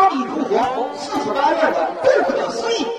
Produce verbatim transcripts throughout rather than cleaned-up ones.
阿弥陀佛，四十八愿的不可思议。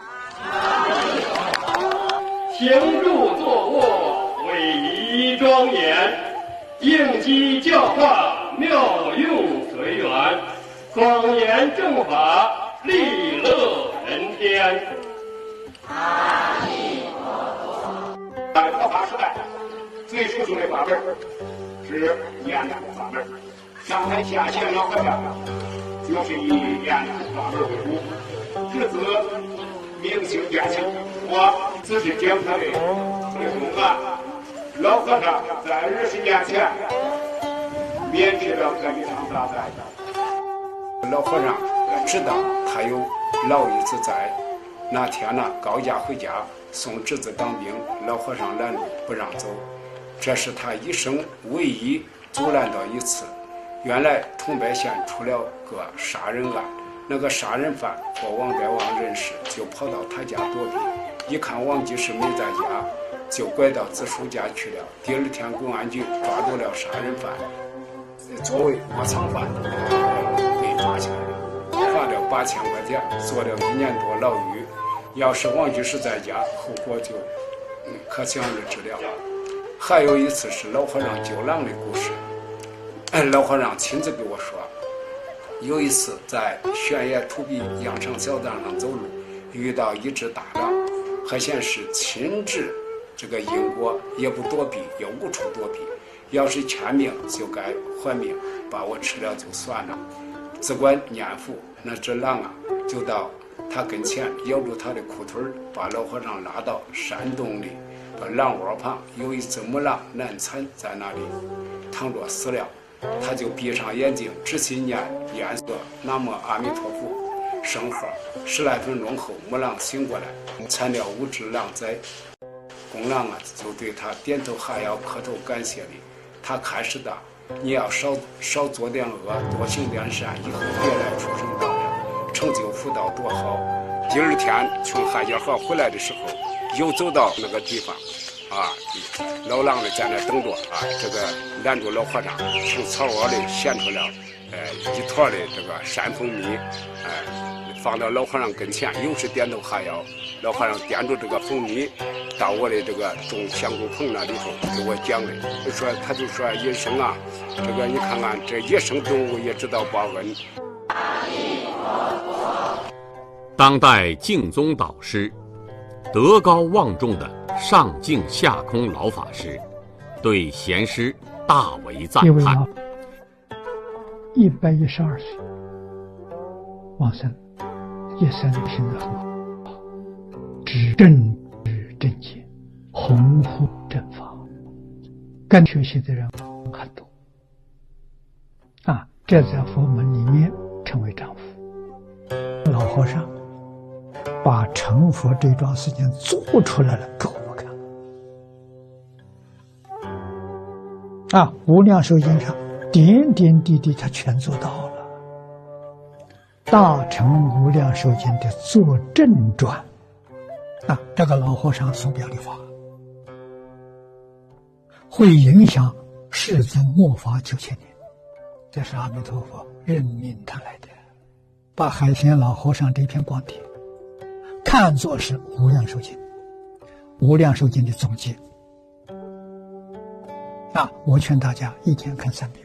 行住坐卧，威仪庄严，应机教化，妙用随缘，广言正法，利乐人天。 阿弥陀佛。 在佛法时代，最殊胜的法门是念佛法门。上台下线老和尚就是以念佛法门为主，至此明星见性。我只是讲他的内容啊。老和尚在二十年前免去了这一场大灾。老和尚知道他有老爷子在，那天呢，高家回家送侄子当兵，老和尚拦路不让走，这是他一生唯一阻拦到一次。原来桐柏县出了个杀人案，那个杀人犯和王百旺认识，就跑到他家躲避，一看王继士没在家，就拐到子叔家去了。第二天公安局抓住了杀人犯，作为窝藏犯被抓起来了，罚了八千块钱，坐了一年多牢狱。要是王继士在家，后果就嗯可想而知了。还有一次是老和尚救狼的故事，老和尚亲自给我说，有一次在悬崖土壁羊肠小道上走路，遇到一只大狼，还显示亲治这个因果，也不躲避，也无处躲避，要是欠命就该还命，把我吃了就算了。只管念佛，那只狼啊就到他跟前咬住他的裤腿，把老和尚拉到山洞里，把狼窝旁有一只母狼难产在那里躺着死了，他就闭上眼睛仔细念念诵南无阿弥陀佛圣号，十来分钟后母狼醒过来，产了五只狼崽。公狼啊就对他点头哈腰磕头感谢礼，他开始的你要少少做点恶，多行点善，以后别来畜生道了，成就福道多好。第二天从海家河回来的时候，又走到那个地方啊，老狼呢在那等着啊，这个拦住老和尚，从草窝里衔出了呃一坨的这个山蜂蜜，哎、呃，放到老和尚跟前，又是点头哈腰。老和尚点住这个蜂蜜，到我的这个种香菇棚那里头给我讲的，就说他就说野生啊，这个你看看这野生动物也知道报恩。 当代净宗导师、德高望重的上净下空老法师，对贤师大为赞叹。 一百一十二岁往生，一生品德很好，知正知正见，弘护正法，跟学习的人很多啊，这在佛门里面称为丈夫。老和尚把成佛这桩事情做出来了给我们看啊，无量寿经上点点滴滴他全做到了。大乘无量寿经的作证传啊，这个老和尚所表的法会影响世尊末法九千年，这是阿弥陀佛任命他来的，把海贤老和尚这篇光碟看作是无量寿经，无量寿经的总结啊！我劝大家一天看三遍，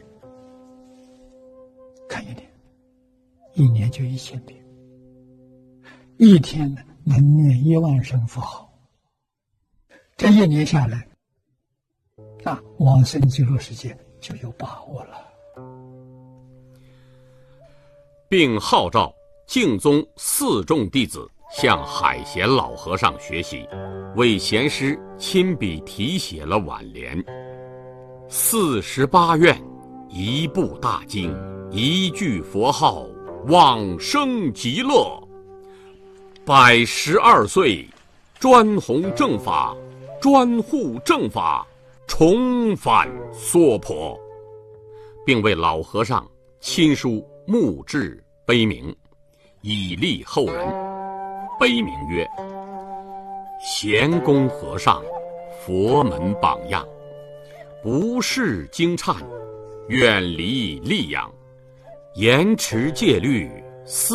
看一年，一年就一千遍，一天能念一万声佛号，这一年下来，啊，往生极乐世界就有把握了。 并号召净宗四众弟子向海贤老和尚学习，为贤师亲笔题写了挽联：四十八愿，一部大经，一句佛号，往生极乐。百十二岁，专弘正法，专护正法，重返娑婆，并为老和尚亲书墓志碑铭，以利后人。碑铭曰：贤公和尚，佛门榜样，不视经忏，远离戾养，严持戒律， 四